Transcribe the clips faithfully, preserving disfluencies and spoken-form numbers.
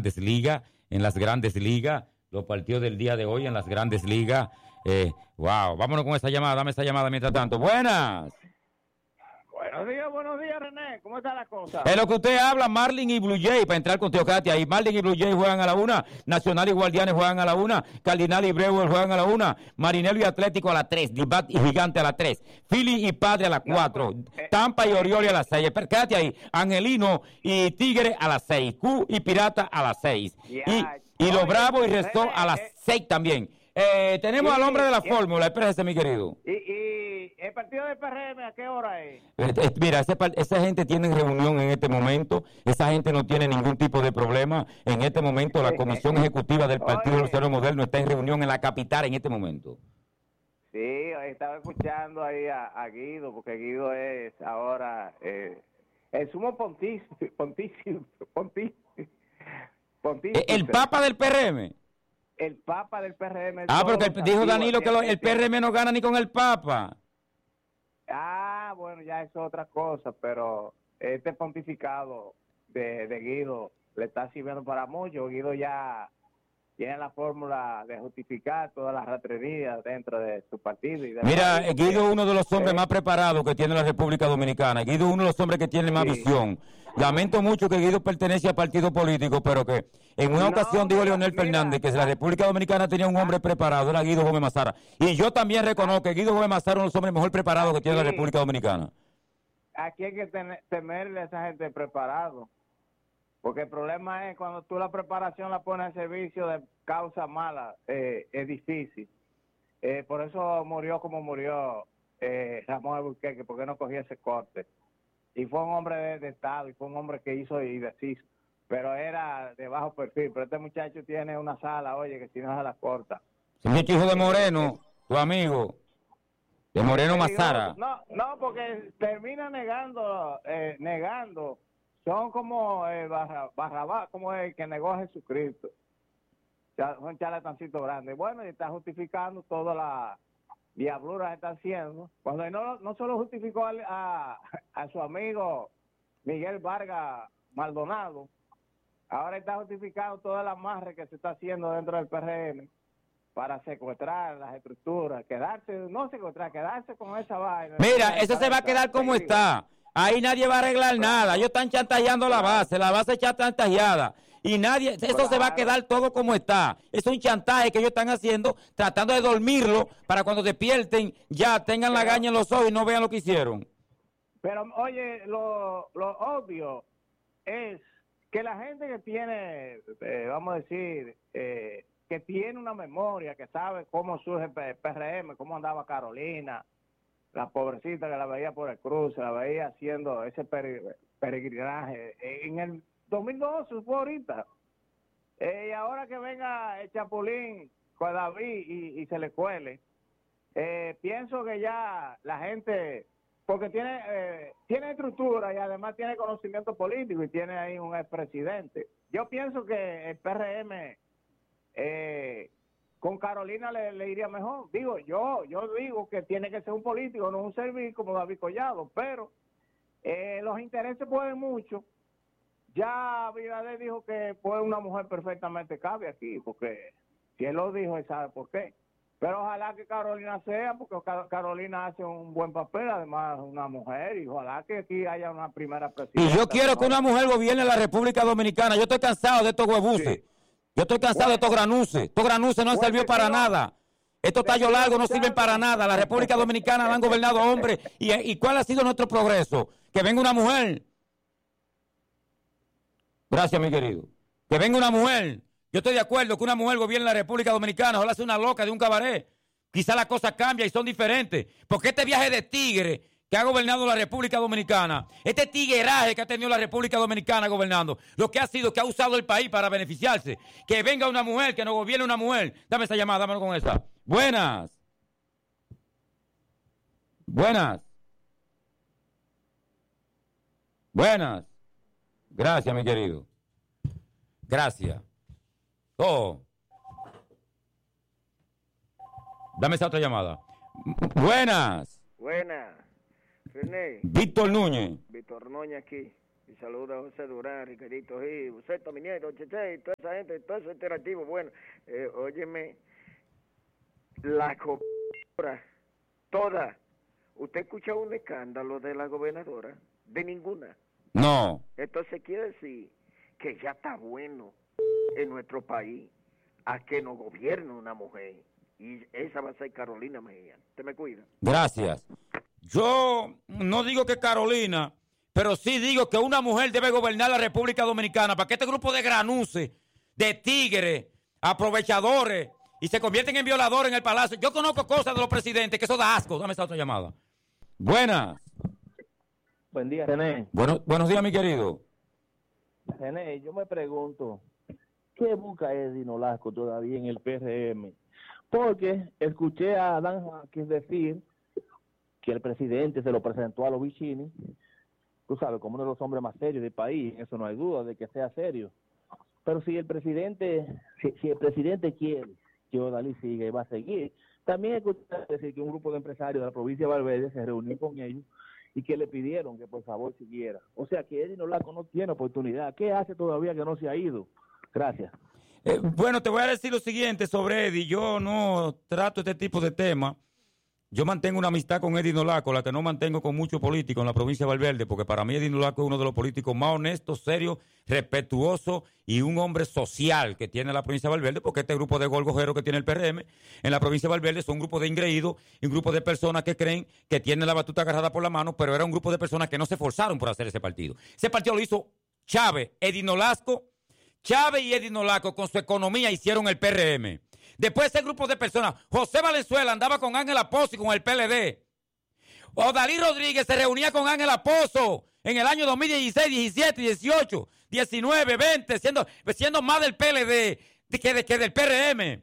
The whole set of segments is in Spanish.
grandes ligas, en las grandes ligas, los partidos del día de hoy en las grandes ligas. Eh, wow, vámonos con esa llamada, dame esa llamada mientras tanto. Buenas. Buenos días, buenos días, René. ¿Cómo está la cosa? Es lo que usted habla, Marlin y Blue Jay, para entrar contigo, quédate ahí. Marlin y Blue Jay juegan a la una, Nacional y Guardianes juegan a la una, Cardinal y Brewers juegan a la una, Marinero y Atlético a las tres, Dibat y Gigante a las tres, Philly y Padre a las cuatro, no, eh, Tampa y Orioles a las seis, quédate ahí, Angelino y Tigre a las seis, Q y Pirata a las seis, yeah, y, y los Bravos y Resto a las seis también. Eh, tenemos y, al hombre de la y, fórmula, espérese, mi querido. Y, y el partido del P R M, ¿a qué hora es? Mira, ese, esa gente tiene reunión en este momento, esa gente no tiene ningún tipo de problema. En este momento la comisión ejecutiva del Partido Revolucionario Moderno está en reunión en la capital en este momento. Sí, estaba escuchando ahí a, a Guido, porque Guido es ahora eh, el sumo pontífice, pontífice, pontífice, pontífice. ¿El papa del P R M? El Papa del P R M. Ah, porque dijo Danilo que lo, el P R M no gana ni con el Papa. Ah, bueno, ya es otra cosa, pero este pontificado de, de Guido le está sirviendo para mucho. Guido ya tiene la fórmula de justificar todas las ratrerías dentro de su partido. Y de Mira, Guido es uno de los hombres eh, más preparados que tiene la República Dominicana. Guido es uno de los hombres que tiene más sí. visión. Lamento mucho que Guido pertenece a partido político, pero que en una no, ocasión dijo Leonel mira, Fernández que si la República Dominicana tenía un hombre preparado, era Guido Gómez Mazara. Y yo también reconozco que Guido Gómez Mazara es uno de los hombres mejor preparados que tiene sí. la República Dominicana. Aquí hay que tener, temerle a esa gente preparado. Porque el problema es cuando tú la preparación la pones al servicio de causas malas, eh, es difícil. Eh, por eso murió como murió eh, Ramón Alburquerque, porque no cogía ese corte. Y fue un hombre de, de Estado, y fue un hombre que hizo y deshizo, pero era de bajo perfil. Pero este muchacho tiene una sala, oye, que si no se la corta. Señor hijo de Moreno, tu amigo, de Moreno Mazara. No, no, porque termina negando, eh, negando. Son como eh, Barra, Barrabás, como el que negó a Jesucristo. Son charlatancitos grandes. Bueno, y está justificando toda la diablura que está haciendo. Cuando no, no solo justificó a, a, a su amigo Miguel Vargas Maldonado, ahora está justificando toda la amarre que se está haciendo dentro del P R M para secuestrar las estructuras, quedarse, no secuestrar, quedarse con esa vaina. Mira, eso se va a quedar como está. Ahí nadie va a arreglar nada. Ellos están chantajeando la base. La base está chantajeada. Y nadie, eso claro. se va a quedar todo como está. Es un chantaje que ellos están haciendo, tratando de dormirlo para cuando despierten ya tengan pero, la gaña en los ojos y no vean lo que hicieron. Pero, oye, lo, lo obvio es que la gente que tiene, eh, vamos a decir, eh, que tiene una memoria, que sabe cómo surge el P R M, cómo andaba Carolina, la pobrecita que la veía por el cruce, la veía haciendo ese peregrinaje. En el dos mil doce fue ahorita. Eh, y ahora que venga el Chapulín con David y, y se le cuele, eh, pienso que ya la gente, porque tiene eh, tiene estructura y además tiene conocimiento político y tiene ahí un expresidente. Yo pienso que el P R M eh, con Carolina le, le iría mejor. Digo, yo yo digo que tiene que ser un político, no un servil como David Collado, pero eh, los intereses pueden mucho. Ya Abinader dijo que pues una mujer perfectamente cabe aquí, porque si él lo dijo, él sabe por qué. Pero ojalá que Carolina sea, porque Carolina hace un buen papel, además una mujer, y ojalá que aquí haya una primera presidenta. Y yo quiero que una mujer gobierne la República Dominicana. Yo estoy cansado de estos huevuces. Sí. Yo estoy cansado bueno, de estos granuces. Estos granuces no han bueno, servido para nada. Estos tallos largos no sirven para nada. La República Dominicana la han gobernado hombres. ¿Y, ¿Y cuál ha sido nuestro progreso? Que venga una mujer. Gracias, mi querido. Que venga una mujer. Yo estoy de acuerdo que una mujer gobierne la República Dominicana. Ojalá sea una loca de un cabaret. Quizá las cosas cambian y son diferentes. Porque este viaje de tigre que ha gobernado la República Dominicana, este tigueraje que ha tenido la República Dominicana gobernando, lo que ha sido que ha usado el país para beneficiarse. Que venga una mujer, que nos gobierne una mujer. Dame esa llamada, dámelo con esa. Buenas. Buenas. Buenas. Gracias, mi querido. Gracias. Oh. Dame esa otra llamada. Buenas. Buenas. René. Víctor Núñez. Víctor Núñez aquí. Y saluda a José Durán, Ricardito Gil, José Tominiero, Cheche, y toda esa gente, todo eso interactivo. Bueno, eh, óyeme, la gobernadora, toda. ¿Usted escucha un escándalo de la gobernadora? De ninguna. No. Entonces quiere decir que ya está bueno en nuestro país a que nos gobierne una mujer. Y esa va a ser Carolina Mejía. ¿Te me cuida? Gracias. Yo no digo que Carolina, pero sí digo que una mujer debe gobernar la República Dominicana para que este grupo de granuces, de tigres, aprovechadores, y se convierten en violadores en el palacio. Yo conozco cosas de los presidentes que eso da asco. Dame esta otra llamada. Buenas. Buen día, René. Bueno, buenos días, mi querido. René, yo me pregunto, ¿qué busca Eddie Nolasco todavía en el P R M? Porque escuché a Dan Jaques decir que el presidente se lo presentó a los Vicini, tú sabes, como uno de los hombres más serios del país, eso no hay duda de que sea serio. Pero si el presidente, si, si el presidente quiere que Odalí siga y va a seguir, también escuché decir que un grupo de empresarios de la provincia de Valverde se reunió con ellos y que le pidieron que por favor siguiera. O sea que Eddie Nolasco no tiene oportunidad. ¿Qué hace todavía que no se ha ido? Gracias. Eh, bueno, te voy a decir lo siguiente sobre Eddie. Yo no trato este tipo de temas. Yo mantengo una amistad con Eddie Nolasco, la que no mantengo con muchos políticos en la provincia de Valverde, porque para mí Eddie Nolasco es uno de los políticos más honestos, serios, respetuosos y un hombre social que tiene la provincia de Valverde, porque este grupo de golgojeros que tiene el P R M en la provincia de Valverde son un grupo de ingreídos y un grupo de personas que creen que tienen la batuta agarrada por la mano, pero era un grupo de personas que no se esforzaron por hacer ese partido. Ese partido lo hizo Chávez, Eddie Nolasco, Chávez y Eddie Nolasco con su economía hicieron el P R M. Después ese grupo de personas, José Valenzuela andaba con Ángel Pozo y con el P L D. Odalí Rodríguez se reunía con Ángel Pozo en el año dos mil dieciséis, diecisiete, dieciocho, diecinueve, veinte, siendo, siendo más del P L D que, de, que del P R M.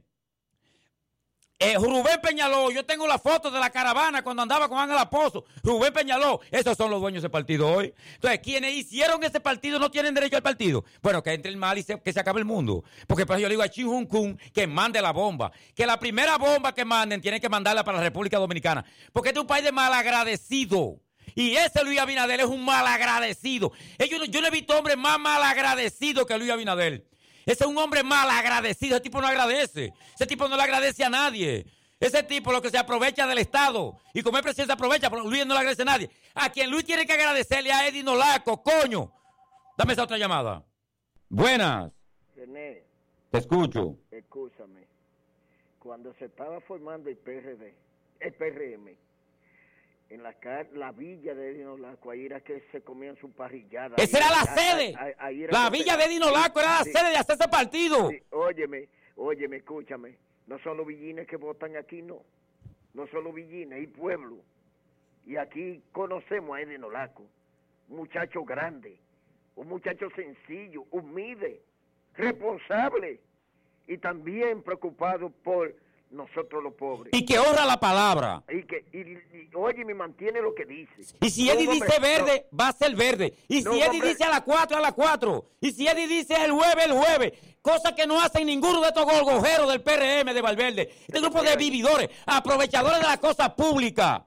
Eh, Rubén Peñaló, yo tengo la foto de la caravana cuando andaba con Ángel Pozo. Rubén Peñaló, esos son los dueños de ese partido hoy. Entonces, quienes hicieron ese partido no tienen derecho al partido. Bueno, que entre el mal y se, que se acabe el mundo. Porque pues, yo le digo a Chin Jun Kun que mande la bomba. Que la primera bomba que manden tienen que mandarla para la República Dominicana. Porque este es un país de malagradecido. Y ese Luis Abinader es un malagradecido. Yo, yo no he visto hombre más malagradecido que Luis Abinader. Ese es un hombre mal agradecido. Ese tipo no agradece. Ese tipo no le agradece a nadie. Ese tipo lo que se aprovecha del Estado. Y como el presidente se aprovecha, pero Luis no le agradece a nadie. A quien Luis tiene que agradecerle a Eddie Nolasco, coño. Dame esa otra llamada. Buenas. René. Te escucho. Escúchame. Cuando se estaba formando el P R D, el P R M, en la, la villa de Eddie Nolasco, ahí era que se comían su parrillada. Esa era la sede. Ahí, ahí era la villa de Eddie Nolasco era la sí, sede de hacer ese partido. Sí, óyeme, óyeme, escúchame. No son los villines que votan aquí, no. No son los villines, hay pueblo. Y aquí conocemos a Eddie Nolasco. Un muchacho grande, un muchacho sencillo, humilde, responsable y también preocupado por nosotros los pobres. Y que honra la palabra. Y que, y, y, oye, me mantiene lo que dice. Y si Eddie no, dice verde, no. va a ser verde. Y no, si Eddie hombre. dice a las cuatro, a las cuatro. Y si Eddie dice el jueves, el jueves. Cosa que no hacen ninguno de estos golgojeros del P R M de Valverde. Este grupo de vividores, aprovechadores de la cosa pública.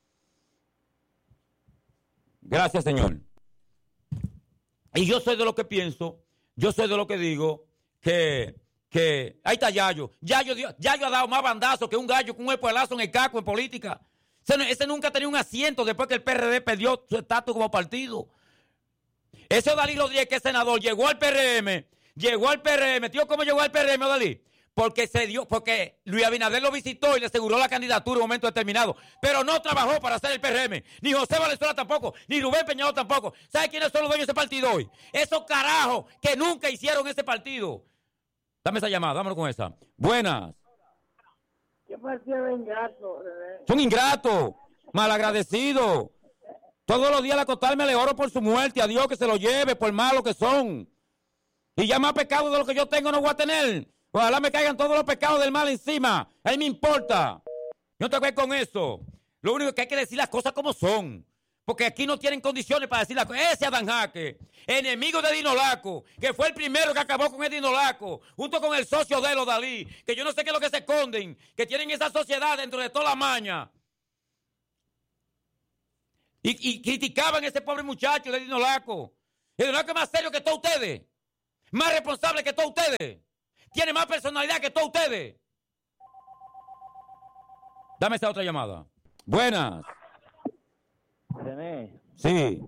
Gracias, señor. Y yo soy de lo que pienso, yo soy de lo que digo, que... que ahí está Yayo. Yayo, Yayo ha dado más bandazos que un gallo con un espuelazo en el caco en política. Ese, ese nunca tenía un asiento después que el P R D perdió su estatus como partido. Ese Odalí Rodríguez, que es senador, llegó al P R M, llegó al P R M. Tío, ¿cómo llegó al P R M, Odalí? Porque se dio, porque Luis Abinader lo visitó y le aseguró la candidatura en un momento determinado. Pero no trabajó para hacer el P R M. Ni José Valenzuela tampoco, ni Rubén Peñaló tampoco. ¿Sabe quiénes son los dueños de ese partido hoy? Esos carajos que nunca hicieron ese partido. Dame esa llamada, vámonos con esa. Buenas. ¿Qué partido de ingrato? Son ingratos, malagradecidos. Todos los días al acostarme le oro por su muerte, a Dios que se lo lleve, por malo que son. Y ya más pecado de lo que yo tengo no voy a tener. Ojalá me caigan todos los pecados del mal encima. A mí me importa. Yo no te voy con eso. Lo único que hay que decir las cosas como son. Porque aquí no tienen condiciones para decir las cosas. Ese Adán Jaque, enemigo de Eddie Nolasco, que fue el primero que acabó con Eddie Nolasco, junto con el socio de él, Odalí, que yo no sé qué es lo que se esconden, que tienen esa sociedad dentro de toda la maña. Y, y criticaban a ese pobre muchacho de Eddie Nolasco. El Nolasco es más serio que todos ustedes. Más responsable que todos ustedes. Tiene más personalidad que todos ustedes. Dame esa otra llamada. Buenas. René, Sí.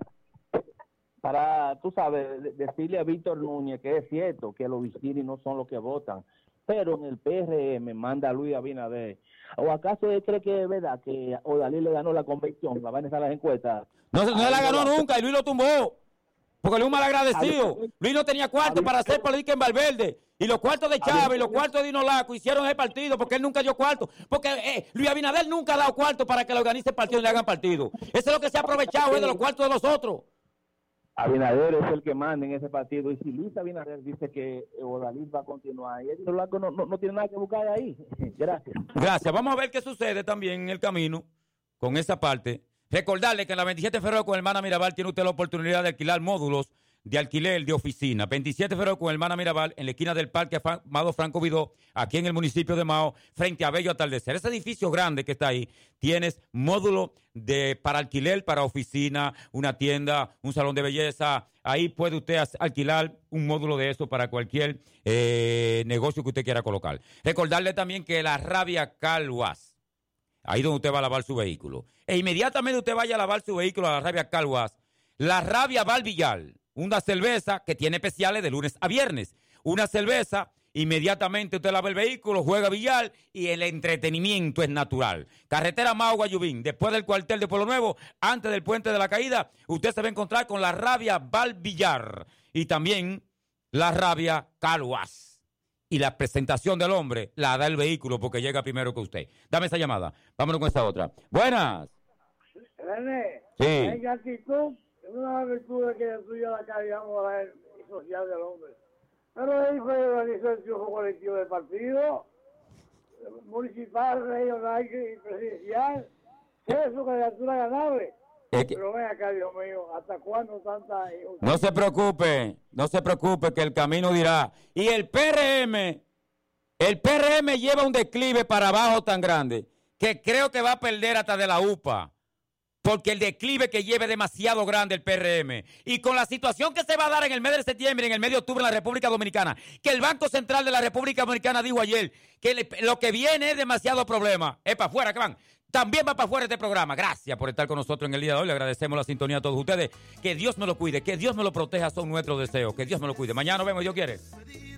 para, tú sabes, de- decirle a Víctor Núñez que es cierto que los Vicini no son los que votan, pero en el P R M manda a Luis Abinader. ¿O acaso él cree que es verdad que Odalí le ganó la convención? La van a estar las encuestas. No, se- no se la ganó nunca y Luis lo tumbó. Porque Luis es un malagradecido. Luis no tenía cuarto para hacer política en Valverde. Y los cuartos de Chávez y los cuartos de Dinolaco hicieron el partido porque él nunca dio cuarto. Porque eh, Luis Abinader nunca ha dado cuarto para que le organice el partido y le hagan partido. Eso es lo que se ha aprovechado es de los cuartos de los otros. Abinader es el que manda en ese partido. Y si Luis Abinader dice que Odalí va a continuar, y el Blanco no, no, no tiene nada que buscar ahí. Gracias. Gracias. Vamos a ver qué sucede también en el camino con esa parte. Recordarle que en la veintisiete de febrero con Hermana Mirabal tiene usted la oportunidad de alquilar módulos de alquiler de oficina. veintisiete de febrero con Hermana Mirabal en la esquina del Parque Amado Franco Vidó, aquí en el municipio de Mao, frente a Bello Atardecer. Ese edificio grande que está ahí, tienes módulo de, para alquiler, para oficina, una tienda, un salón de belleza. Ahí puede usted as- alquilar un módulo de eso para cualquier eh, negocio que usted quiera colocar. Recordarle también que la Rabia Calwas, ahí donde usted va a lavar su vehículo. E inmediatamente usted vaya a lavar su vehículo a la Rabia Calwas, la Rabia va al billar. Una cerveza que tiene especiales de lunes a viernes. Una cerveza, inmediatamente usted lava el vehículo, juega billar y el entretenimiento es natural. Carretera Mao Guayubín, después del cuartel de Pueblo Nuevo, antes del puente de la Caída, usted se va a encontrar con la Rabia Val Villar y también la Rabia Calwas. Y la presentación del hombre la da el vehículo porque llega primero que usted. Dame esa llamada. Vámonos con esa otra. Buenas. René, Sí. en actitud, es una virtud que destruye la calidad moral y social del hombre. Pero ahí fue organizó el triunfo colectivo del partido, municipal, regional y presidencial. Es su candidatura ganable. Es que- Pero ven acá, Dios mío, ¿hasta cuándo tanta injusticia? No se preocupe, no se preocupe que el camino dirá. Y el P R M, el P R M lleva un declive para abajo tan grande que creo que va a perder hasta de la U P A. Porque el declive que lleva es demasiado grande el P R M. Y con la situación que se va a dar en el mes de septiembre, en el mes de octubre en la República Dominicana, que el Banco Central de la República Dominicana dijo ayer que le- lo que viene es demasiado problema. Es para afuera que van. También va para afuera este programa. Gracias por estar con nosotros en el día de hoy. Le agradecemos la sintonía a todos ustedes. Que Dios me lo cuide, que Dios me lo proteja, son nuestros deseos. Que Dios me lo cuide. Mañana nos vemos, Dios quiere.